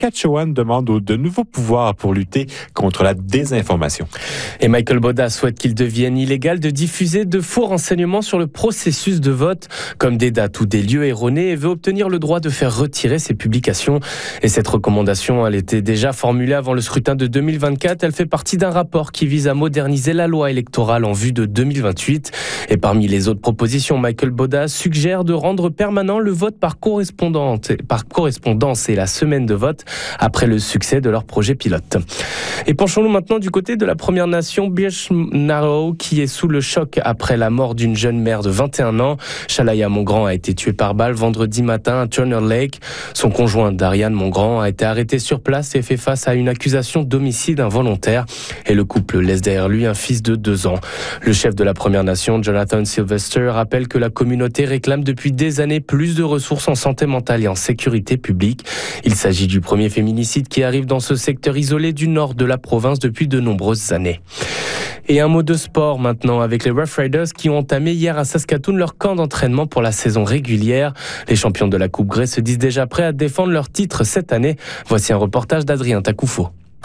Saskatchewan demande de nouveaux pouvoirs pour lutter contre la désinformation. Et Michael Boda souhaite qu'il devienne illégal de diffuser de faux renseignements sur le processus de vote, comme des dates ou des lieux erronés, et veut obtenir le droit de faire retirer ses publications. Et cette recommandation, elle était déjà formulée avant le scrutin de 2024. Elle fait partie d'un rapport qui vise à moderniser la loi électorale en vue de 2028. Et parmi les autres propositions, Michael Boda suggère de rendre permanent le vote par correspondance et la semaine de vote après le succès de leur projet pilote. Et penchons-nous maintenant du côté de la Première Nation Birch-Narrow qui est sous le choc après la mort d'une jeune mère de 21 ans. Shalaya Mongrand a été tuée par balle vendredi matin à Turner Lake. Son conjoint Darian Mongrand a été arrêté sur place et fait face à une accusation d'homicide involontaire. Et le couple laisse derrière lui un fils de 2 ans. Le chef de la Première Nation, Jonathan Sylvester, rappelle que la communauté réclame depuis des années plus de ressources en santé mentale et en sécurité publique. Il s'agit du premier féminicide qui arrive dans ce secteur isolé du nord de la province depuis de nombreuses années. Et un mot de sport maintenant avec les Rough Riders qui ont entamé hier à Saskatoon leur camp d'entraînement pour la saison régulière. Les champions de la Coupe Grey se disent déjà prêts à défendre leur titre cette année. Voici un reportage d'Adrien Takoufo.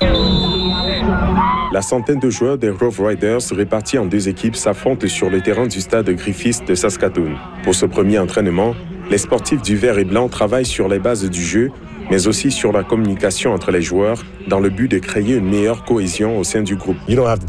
La centaine de joueurs des Rough Riders répartis en 2 équipes s'affrontent sur le terrain du stade Griffiths de Saskatoon. Pour ce premier entraînement, les sportifs du vert et blanc travaillent sur les bases du jeu, mais aussi sur la communication entre les joueurs dans le but de créer une meilleure cohésion au sein du groupe.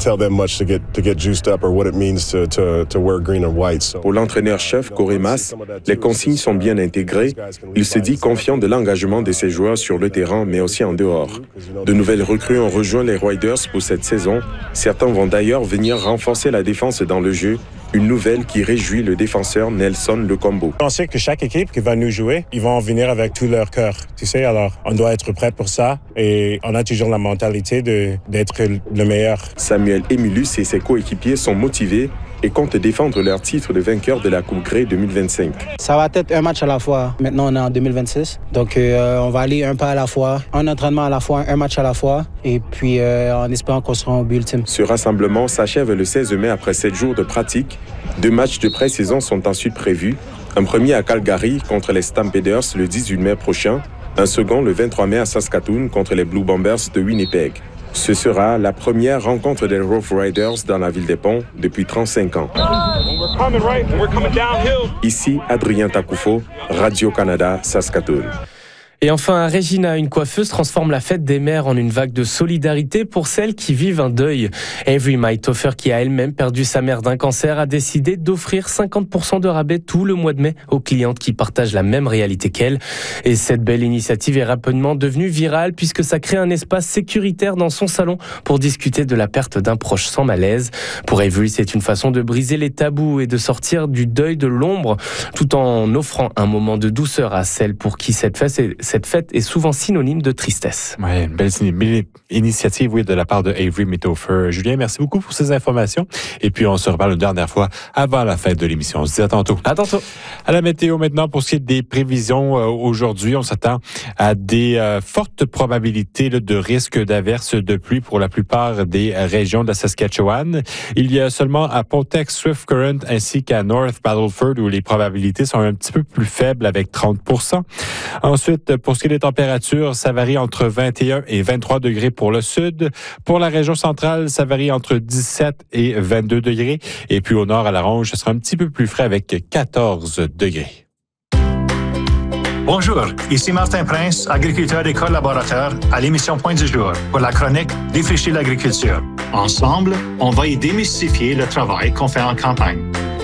Pour l'entraîneur-chef Corey Mass, les consignes sont bien intégrées. Il se dit confiant de l'engagement de ses joueurs sur le terrain, mais aussi en dehors. De nouvelles recrues ont rejoint les Riders pour cette saison. Certains vont d'ailleurs venir renforcer la défense dans le jeu. Une nouvelle qui réjouit le défenseur Nelson Lecombo. On sait que chaque équipe qui va nous jouer, ils vont venir avec tout leur cœur. Tu sais, alors on doit être prêt pour ça et on a toujours la mentalité d'être le meilleur. Samuel Emilus et ses coéquipiers sont motivés et comptent défendre leur titre de vainqueur de la Coupe Grey 2025. Ça va être un match à la fois. Maintenant, on est en 2026. Donc, on va aller un pas à la fois, un entraînement à la fois, un match à la fois. Et puis, en espérant qu'on sera au but ultime. Ce rassemblement s'achève le 16 mai après 7 jours de pratique. 2 matchs de pré-saison sont ensuite prévus. Un premier à Calgary contre les Stampeders le 18 mai prochain. Un second le 23 mai à Saskatoon contre les Blue Bombers de Winnipeg. Ce sera la première rencontre des Rough Riders dans la ville des Ponts depuis 35 ans. Ici, Adrien Takoufo, Radio-Canada, Saskatoon. Et enfin, à Regina, une coiffeuse transforme la fête des mères en une vague de solidarité pour celles qui vivent un deuil. Avery Mythofer, qui a elle-même perdu sa mère d'un cancer, a décidé d'offrir 50% de rabais tout le mois de mai aux clientes qui partagent la même réalité qu'elle. Et cette belle initiative est rapidement devenue virale puisque ça crée un espace sécuritaire dans son salon pour discuter de la perte d'un proche sans malaise. Pour Avery, c'est une façon de briser les tabous et de sortir du deuil de l'ombre tout en offrant un moment de douceur à celles pour qui cette fête est souvent synonyme de tristesse. Ouais, une belle initiative, oui, de la part de Avery Mythofer. Julien, merci beaucoup pour ces informations. Et puis, on se reparle une dernière fois avant la fête de l'émission. On se dit à tantôt. À tantôt. À la météo maintenant, pour ce qui est des prévisions, aujourd'hui, on s'attend à des fortes probabilités de risque d'averses de pluie pour la plupart des régions de la Saskatchewan. Il y a seulement à Pontex, Swift Current ainsi qu'à North Battleford où les probabilités sont un petit peu plus faibles avec 30%. Ensuite, pour ce qui est des températures, ça varie entre 21 et 23 degrés pour le sud. Pour la région centrale, ça varie entre 17 et 22 degrés. Et puis au nord, à la Ronge, ce sera un petit peu plus frais avec 14 degrés. Bonjour, ici Martin Prince, agriculteur et collaborateur à l'émission Point du jour pour la chronique Défricher l'agriculture. Ensemble, on va y démystifier le travail qu'on fait en campagne.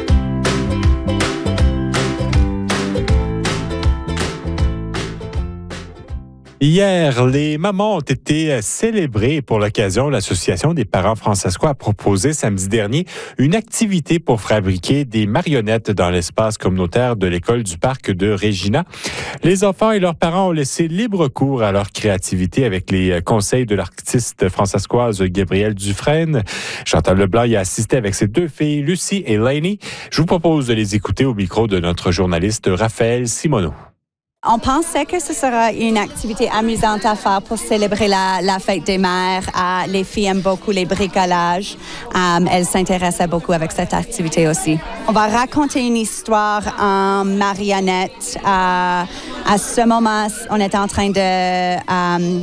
Hier, les mamans ont été célébrées pour l'occasion. L'Association des parents francescois a proposé samedi dernier une activité pour fabriquer des marionnettes dans l'espace communautaire de l'école du parc de Regina. Les enfants et leurs parents ont laissé libre cours à leur créativité avec les conseils de l'artiste francescoise Gabrielle Dufresne. Chantal Leblanc y a assisté avec ses 2 filles, Lucie et Lainey. Je vous propose de les écouter au micro de notre journaliste Raphaël Simoneau. On pensait que ce sera une activité amusante à faire pour célébrer la fête des mères. Les filles aiment beaucoup les bricolages. Elles s'intéressaient beaucoup avec cette activité aussi. On va raconter une histoire en marionnette. À ce moment, on est en train de